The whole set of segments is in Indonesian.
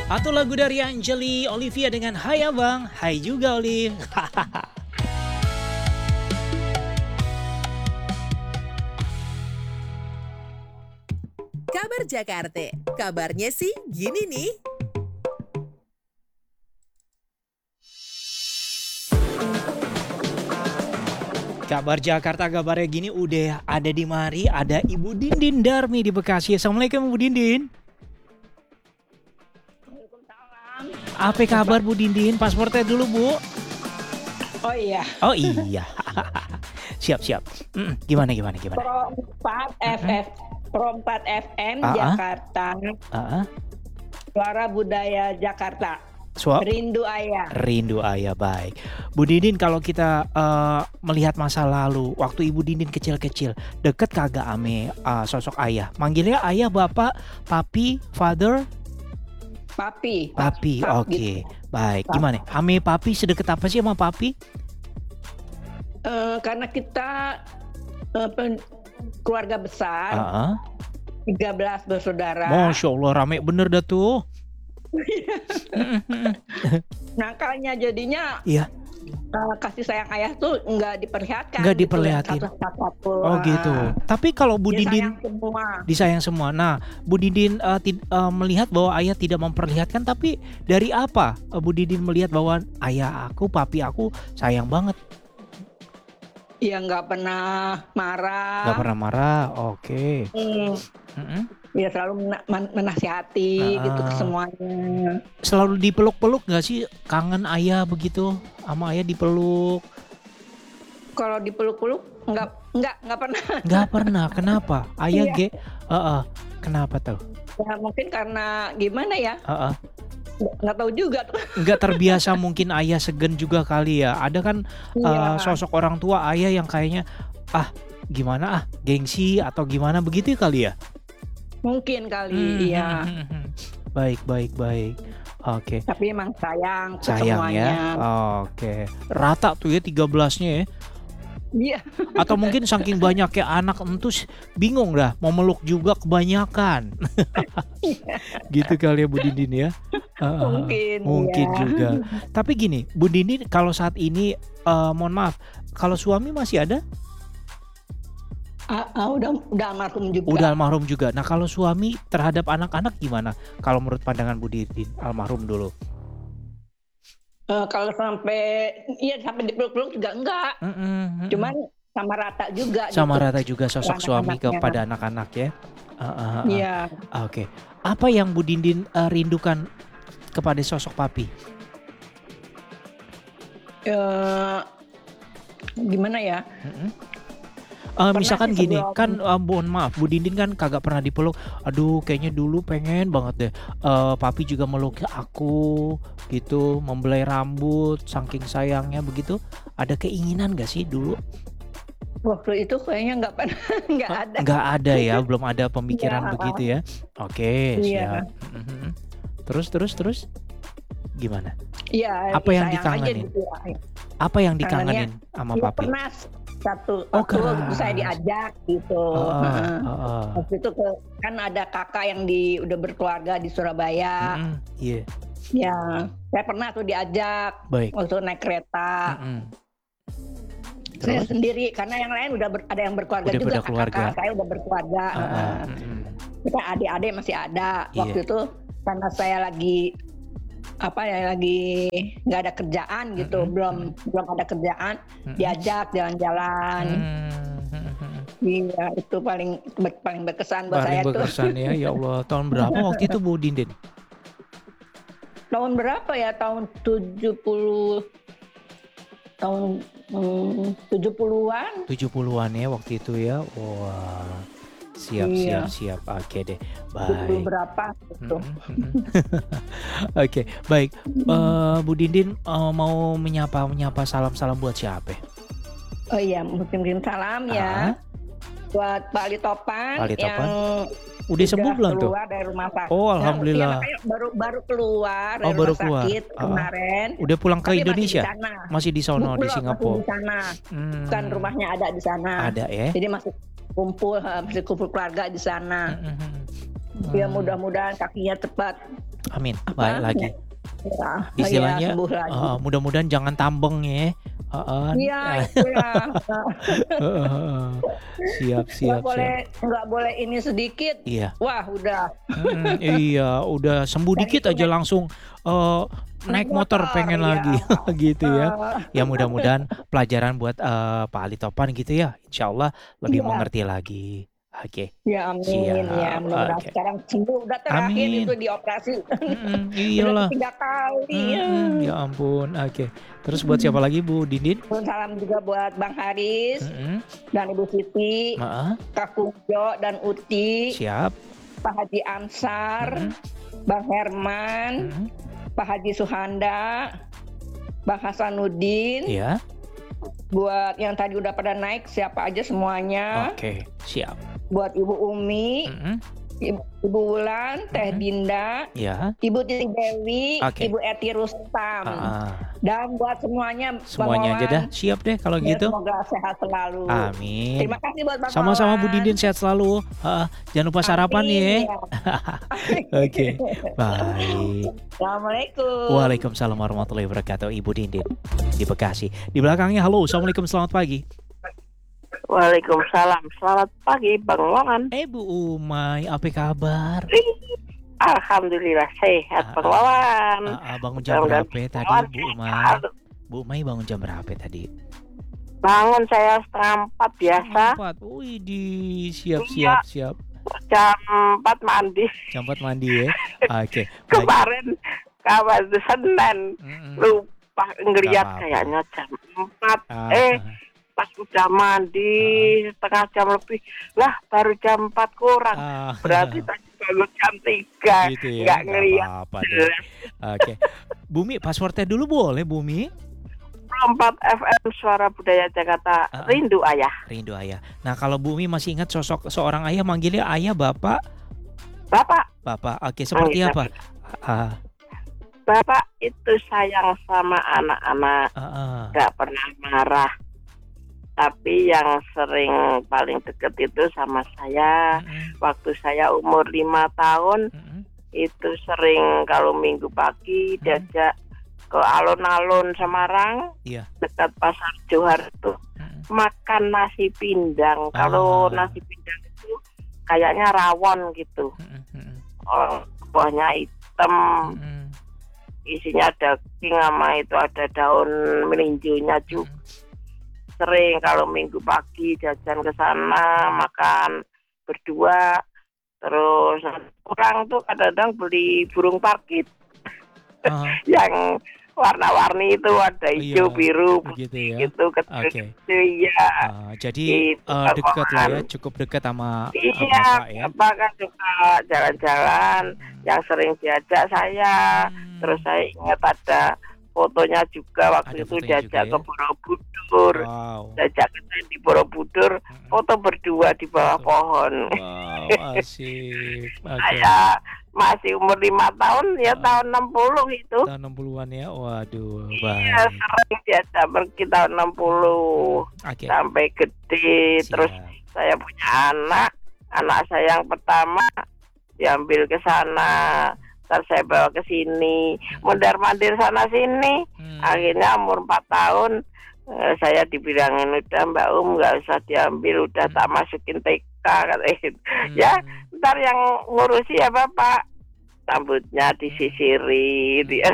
Atau lagu dari Anjeli Olivia dengan Hai Abang. Hai juga Olive. Kabar Jakarta, kabarnya sih gini nih. Kabar Jakarta, kabarnya gini udah ada di mari, ada Ibu Dindin Darmi di Bekasi. Assalamualaikum Bu Dindin. Apa kabar Bu Dindin? Pasportnya dulu Bu. Oh iya. Oh iya. Siap. Gimana? Pro 4 FM Jakarta. Suara Budaya Jakarta. Rindu Ayah, baik. Bu Dindin, kalau kita melihat masa lalu, waktu Ibu Dindin kecil-kecil, deket kagak ame sosok ayah? Manggilnya ayah, bapak, papi, father? Papi, oke. gitu. Baik, gimana? Ame papi sedekat apa sih sama papi? Karena kita keluarga besar, 13 bersaudara. Masya Allah, rame bener dah tuh. Makanya jadinya kasih sayang ayah tuh nggak diperlihatkan. Satu-satu. Oh gitu. Tapi kalau Bu Dindin disayang semua. Nah, Bu Dindin melihat bahwa ayah tidak memperlihatkan, tapi dari apa Bu Dindin melihat bahwa ayah aku, papi aku sayang banget? Ya nggak pernah marah. Oke. Ya selalu menasihati gitu ke semuanya. Selalu dipeluk-peluk nggak sih? Kangen ayah begitu? Sama ayah dipeluk? Kalau dipeluk-peluk nggak pernah. Nggak pernah. Kenapa? Ayah kenapa tuh? Ya mungkin karena gimana ya? Nggak tahu juga tuh. Nggak terbiasa mungkin ayah segen juga kali ya. Ada kan sosok orang tua ayah yang kayaknya gimana gengsi atau gimana begitu kali ya? Mungkin kali, iya. Baik. Oke. Tapi emang sayang ya. Oke. Rata tuh ya 13-nya ya. Iya. Atau mungkin saking banyaknya anak entus bingung dah mau meluk juga kebanyakan. Gitu kali ya Bu Dindin ya. Mungkin juga. Tapi gini, Bu Dindin kalau saat ini mohon maaf, kalau suami masih ada? Udah almarhum juga. Udah almarhum juga. Nah kalau suami terhadap anak-anak gimana? Kalau menurut pandangan Bu Dindin, almarhum dulu. Kalau sampai dipeluk-peluk juga enggak. Cuman sama rata juga. Sama gitu. Rata juga sosok suami kepada anak-anak ya. Iya. Oke. Apa yang Bu Dindin rindukan kepada sosok papi? Gimana ya? Misalkan gini kan, mohon maaf Bu Dindin kan kagak pernah dipeluk. Aduh kayaknya dulu pengen banget deh papi juga meluk aku gitu, membelai rambut saking sayangnya begitu. Ada keinginan gak sih dulu? Waktu itu kayaknya nggak pernah, nggak ada. Nggak ada ya, belum ada pemikiran begitu ya. Oke, siap. Terus gimana? Iya. Apa yang dikangenin? Gitu ya. Apa yang dikangenin sama papi? Pernah satu saya diajak gitu. Waktu itu kan ada kakak yang udah berkeluarga di Surabaya. Iya. Ya, saya pernah tuh diajak. Baik. Waktu naik kereta. Saya sendiri karena yang lain ada yang berkeluarga juga. Kakak saya udah berkeluarga. Kita adik-adik masih ada. Waktu itu karena saya lagi nggak ada kerjaan gitu, belum ada kerjaan, diajak jalan-jalan. Iya, itu paling berkesan buat saya tuh. Paling berkesan ya Allah. Tahun berapa waktu itu Bu Dindin? Tahun berapa ya? Tahun 70-an. 70-an ya waktu itu ya. Wah. Siap. Oke deh. Baik. Berapa gitu. Oke, baik. Bu Dindin mau menyapa salam-salam buat siapa? Oh iya, kirim salam ya. Buat Pak Ali Topan yang udah sembuh belum tuh? Keluar dari rumah sakit. Oh, alhamdulillah. Ya, baru keluar dari rumah sakit kemarin. Udah pulang ke Indonesia? Masih di sono di Singapura. Masih di sana. Bukan rumahnya ada di sana. Ada ya. Jadi masih kumpul keluarga di sana. Ya mudah-mudahan kakinya cepat Amin. Baik lagi. Ya, Istilahnya sembuh lagi. mudah-mudahan jangan tambeng ya. Iya, itulah. Siap. Nggak boleh ini sedikit. Iya. Wah, udah. Iya, udah sembuh dikit aja langsung naik motor pengen lagi gitu ya. Ya mudah-mudahan pelajaran buat Pak Ali Topan gitu ya. Insya Allah lebih mengerti lagi. Oke. Ya amin, ya mudah-mudahan sekarang sembuh. Udah terakhir itu dioperasi. Iyalah. Udah 3 kali. Ya ampun. Oke. Terus buat siapa lagi Bu Dindin? Salam juga buat Bang Haris dan Ibu Siti, Kak Kunjo dan Uti. Siap. Pak Haji Ansar, Bang Herman, Pak Haji Suhanda, Bang Hasanuddin. Iya. Buat yang tadi udah pada naik, siapa aja semuanya. Oke, siap. Buat Ibu Umi, Ibu Wulan, Teh Dinda, Ibu Titi Dewi, Ibu Eti Rustam. Dan buat semuanya aja dah, siap deh kalau gitu. Semoga sehat selalu. Amin. Terima kasih buat Bang Sama-sama Bu Dindin, sehat selalu. Jangan lupa sarapan ya. Oke, baik. Assalamualaikum. Waalaikumsalam warahmatullahi wabarakatuh. Ibu Dindin di Bekasi. Di belakangnya halo, assalamualaikum, selamat pagi. Waalaikumsalam, selamat pagi Bang Wawan. Bu Umay, apa kabar? Alhamdulillah sehat Bang Wawan. Bangun jam berapa tadi Bu Umay? Bu Umay bangun jam berapa tadi? Bangun saya 3:30 biasa. 4. Wih, siap. Jam 4 mandi. Jam 4 mandi ya. Oke. Kemarin kawan Senin lupa ngeliat kayaknya jam 4. Pas udah mandi setengah jam lebih lah baru jam 4 kurang. Berarti tadi baru jam 3 gitu ya, nggak ngeliat. Oke. Bumi, passwordnya dulu boleh Bumi? 4 FM Suara Budaya Jakarta. Rindu Ayah. Rindu Ayah. Nah kalau Bumi masih ingat sosok seorang ayah, manggilnya ayah, bapak? Bapak. Oke, seperti apa? Bapak itu sayang sama anak-anak, gak pernah marah. Tapi yang sering paling deket itu sama saya. Waktu saya umur 5 tahun, itu sering kalau minggu pagi diajak ke alun-alun Semarang, dekat Pasar Johar itu makan nasi pindang. Kalau nasi pindang itu kayaknya rawon gitu. Kuahnya hitam, isinya daging sama itu ada daun melinjonya juga. Sering kalau minggu pagi jajan ke sana makan berdua. Terus orang tuh kadang-kadang beli burung parkit yang warna-warni itu, ada hijau, biru, putih gitu, kecil ya. Jadi dekat lah ya, cukup dekat sama Bapak ya. Bapak kan suka jalan-jalan, yang sering diajak saya. Terus saya ingat ada fotonya juga waktu itu diajak ke Borobudur. Diajak ke di Borobudur, foto berdua di bawah pohon. Asik. Saya masih umur 5 tahun ya, tahun 60 itu. Tahun 60-an ya. Waduh, baik. Iya, sering diajak pergi tahun 60 sampai gede. Terus saya punya anak saya yang pertama diambil ke sana. Terus saya bawa ke sini, mondar-mandir sana sini. Akhirnya umur 4 tahun saya dibilangin, udah Mbak nggak usah diambil, udah tak masukin TK katanya. Ya, ntar yang ngurusi ya Bapak. Rambutnya disisiri dia.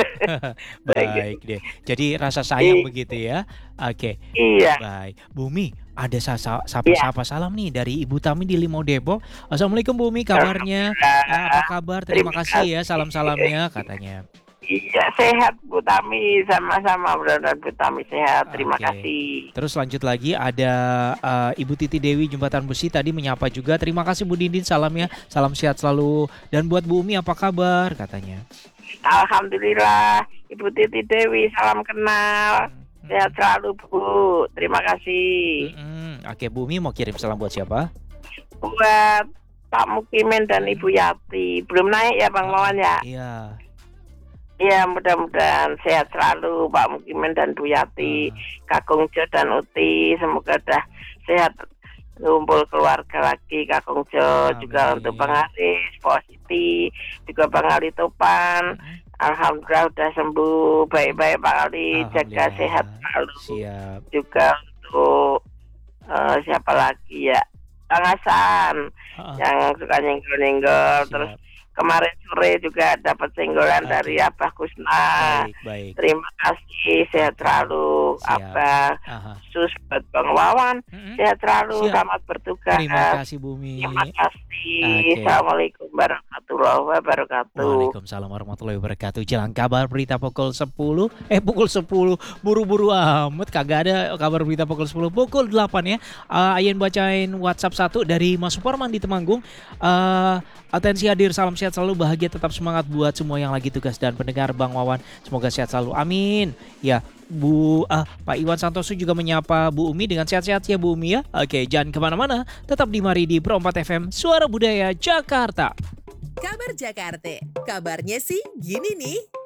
Baik deh. Jadi rasa sayang begitu ya. Oke. Iya. Baik. Bumi, ada sapa salam nih dari Ibu Tami di Limau Depok. Assalamualaikum Bumi, kabarnya? Apa kabar? Terima kasih ya salam-salamnya katanya. Iya, sehat Bu Tami, sama-sama, mudah-mudahan Bu Tami sehat. Terima kasih. Terus lanjut lagi ada Ibu Titi Dewi Jembatan Besi tadi menyapa juga. Terima kasih Bu Dindin, salamnya, salam sehat selalu. Dan buat Bu Umi apa kabar katanya? Alhamdulillah, Ibu Titi Dewi, salam kenal. Sehat selalu Bu, terima kasih. Oke, Bu Umi mau kirim salam buat siapa? Buat Pak Mukimin dan Ibu Yati. Belum naik ya Bang Mawan ya? Iya. Ya, mudah-mudahan sehat selalu Pak Mukimin dan Bu Yati, Kak Kungjo dan Uti, semoga dah sehat kumpul keluarga lagi Kakung Jo, juga untuk Bang Aris, Positi, juga Bang Ali Topan. Alhamdulillah udah sembuh baik-baik Pak Ali, jaga sehat selalu. Siap. Juga untuk siapa lagi ya, Kang Hasan yang suka nyenggol-nyenggol. Terus kemarin sore juga dapat senggolan dari Abah Kusna. Baik. Terima kasih, sehat selalu. Abah, khusus buat Bang Wawan, sehat selalu, selamat bertugas. Terima kasih Bu Umi. Terima kasih. Assalamualaikum warahmatullahi wabarakatuh. Waalaikumsalam warahmatullahi wabarakatuh. Jelang kabar berita pukul 10. Pukul 10. Buru-buru amat, kagak ada kabar berita pukul 10. Pukul 8 ya. Ayen bacain WhatsApp 1 dari Mas Suparman di Temanggung. Atensi hadir, salam sehat selalu, bahagia tetap semangat buat semua yang lagi tugas dan pendengar Bang Wawan. Semoga sehat selalu. Amin. Ya, Pak Iwan Santoso juga menyapa Bu Umi dengan sehat-sehat ya Bu Umi ya. Oke, jangan kemana-mana. Tetap di Mari di Pro 4 FM, Suara Budaya Jakarta. Kabar Jakarta. Kabarnya sih gini nih.